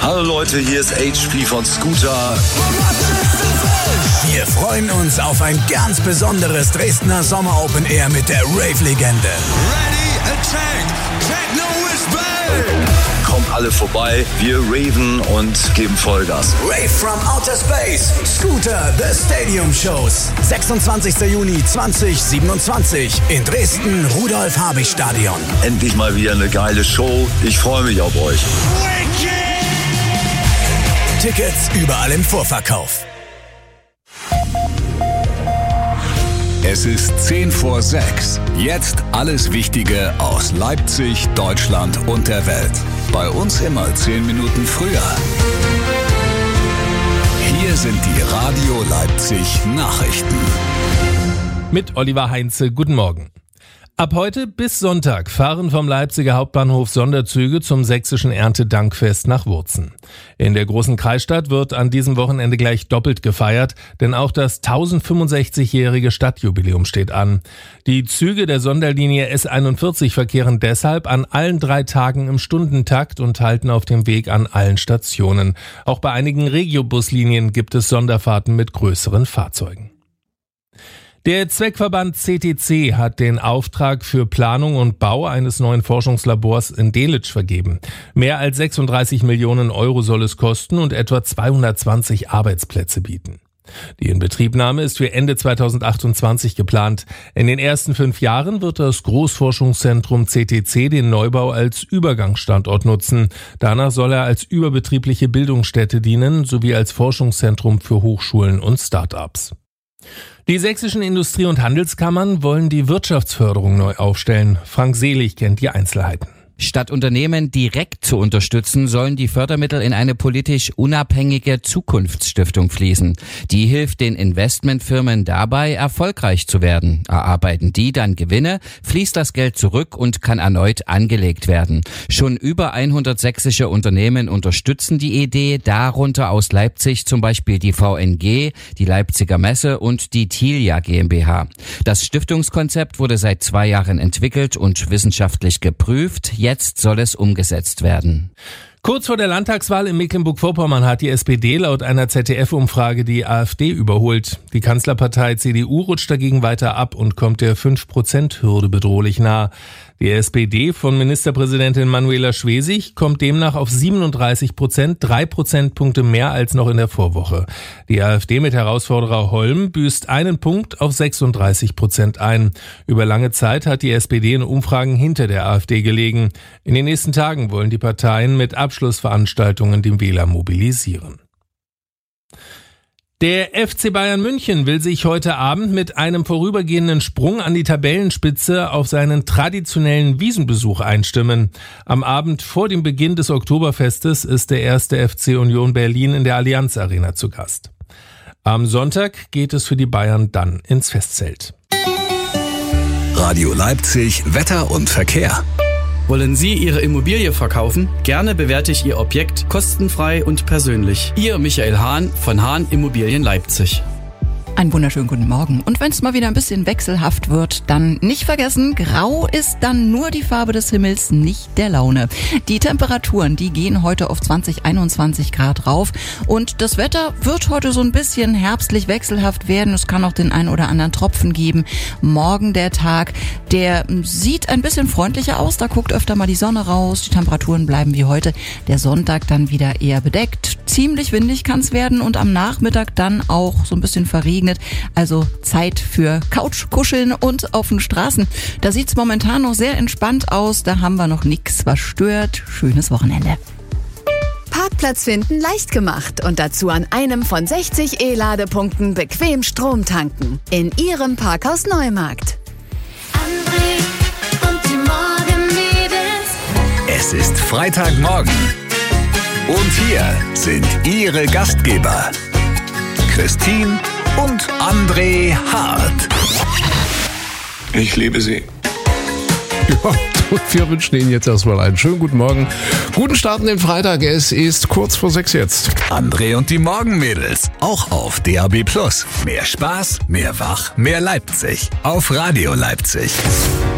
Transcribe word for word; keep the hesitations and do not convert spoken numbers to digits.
Hallo Leute, hier ist H P von Scooter. Wir freuen uns auf ein ganz besonderes Dresdner Sommer Open Air mit der Rave-Legende. Ready, attack, techno is back! Kommt alle vorbei, wir raven und geben Vollgas. Rave from Outer Space, Scooter, The Stadium Shows. sechsundzwanzigster Juni zweitausendsiebenundzwanzig in Dresden, Rudolf-Habich-Stadion. Endlich mal wieder eine geile Show. Ich freue mich auf euch. Tickets überall im Vorverkauf. Es ist zehn vor sechs. Jetzt alles Wichtige aus Leipzig, Deutschland und der Welt. Bei uns immer zehn Minuten früher. Hier sind die Radio Leipzig Nachrichten. Mit Oliver Heinze, guten Morgen. Ab heute bis Sonntag fahren vom Leipziger Hauptbahnhof Sonderzüge zum sächsischen Erntedankfest nach Wurzen. In der großen Kreisstadt wird an diesem Wochenende gleich doppelt gefeiert, denn auch das tausendfünfundsechzigjährige Stadtjubiläum steht an. Die Züge der Sonderlinie S einundvierzig verkehren deshalb an allen drei Tagen im Stundentakt und halten auf dem Weg an allen Stationen. Auch bei einigen Regiobuslinien gibt es Sonderfahrten mit größeren Fahrzeugen. Der Zweckverband C T C hat den Auftrag für Planung und Bau eines neuen Forschungslabors in Delitzsch vergeben. Mehr als sechsunddreißig Millionen Euro soll es kosten und etwa zweihundertzwanzig Arbeitsplätze bieten. Die Inbetriebnahme ist für Ende zweitausendachtundzwanzig geplant. In den ersten fünf Jahren wird das Großforschungszentrum C T C den Neubau als Übergangsstandort nutzen. Danach soll er als überbetriebliche Bildungsstätte dienen, sowie als Forschungszentrum für Hochschulen und Start-ups. Die sächsischen Industrie- und Handelskammern wollen die Wirtschaftsförderung neu aufstellen. Frank Selig kennt die Einzelheiten. Statt Unternehmen direkt zu unterstützen, sollen die Fördermittel in eine politisch unabhängige Zukunftsstiftung fließen. Die hilft den Investmentfirmen dabei, erfolgreich zu werden. Erarbeiten die dann Gewinne, fließt das Geld zurück und kann erneut angelegt werden. Schon über hundert sächsische Unternehmen unterstützen die Idee, darunter aus Leipzig zum Beispiel die V N G, die Leipziger Messe und die Tilia GmbH. Das Stiftungskonzept wurde seit zwei Jahren entwickelt und wissenschaftlich geprüft. Jetzt soll es umgesetzt werden. Kurz vor der Landtagswahl in Mecklenburg-Vorpommern hat die S P D laut einer Z D F-Umfrage die AfD überholt. Die Kanzlerpartei C D U rutscht dagegen weiter ab und kommt der fünf Prozent Hürde bedrohlich nahe. Die S P D von Ministerpräsidentin Manuela Schwesig kommt demnach auf siebenunddreißig Prozent, drei Prozentpunkte mehr als noch in der Vorwoche. Die AfD mit Herausforderer Holm büßt einen Punkt auf sechsunddreißig Prozent ein. Über lange Zeit hat die S P D in Umfragen hinter der AfD gelegen. In den nächsten Tagen wollen die Parteien mit Abschlussveranstaltungen den Wähler mobilisieren. Der F C Bayern München will sich heute Abend mit einem vorübergehenden Sprung an die Tabellenspitze auf seinen traditionellen Wiesenbesuch einstimmen. Am Abend vor dem Beginn des Oktoberfestes ist der erste F C Union Berlin in der Allianz Arena zu Gast. Am Sonntag geht es für die Bayern dann ins Festzelt. Radio Leipzig, Wetter und Verkehr. Wollen Sie Ihre Immobilie verkaufen? Gerne bewerte ich Ihr Objekt kostenfrei und persönlich. Ihr Michael Hahn von Hahn Immobilien Leipzig. Einen wunderschönen guten Morgen. Und wenn es mal wieder ein bisschen wechselhaft wird, dann nicht vergessen, grau ist dann nur die Farbe des Himmels, nicht der Laune. Die Temperaturen, die gehen heute auf zwanzig, einundzwanzig Grad rauf. Und das Wetter wird heute so ein bisschen herbstlich wechselhaft werden. Es kann auch den einen oder anderen Tropfen geben. Morgen der Tag, der sieht ein bisschen freundlicher aus. Da guckt öfter mal die Sonne raus. Die Temperaturen bleiben wie heute. Der Sonntag dann wieder eher bedeckt. Ziemlich windig kann es werden und am Nachmittag dann auch so ein bisschen verregnet. Also Zeit für Couchkuscheln und auf den Straßen. Da sieht's momentan noch sehr entspannt aus. Da haben wir noch nichts, was stört. Schönes Wochenende. Parkplatz finden leicht gemacht und dazu an einem von sechzig E-Ladepunkten bequem Strom tanken. In Ihrem Parkhaus Neumarkt. André und die Morgenmädels. Es ist Freitagmorgen. Und hier sind Ihre Gastgeber, Christine und André Hart. Ich liebe Sie. Ja, und wir wünschen Ihnen jetzt erstmal einen schönen guten Morgen. Guten Start in den Freitag. Es ist kurz vor sechs jetzt. André und die Morgenmädels. Auch auf D A B Plus. Mehr Spaß, mehr Wach, mehr Leipzig. Auf Radio Leipzig.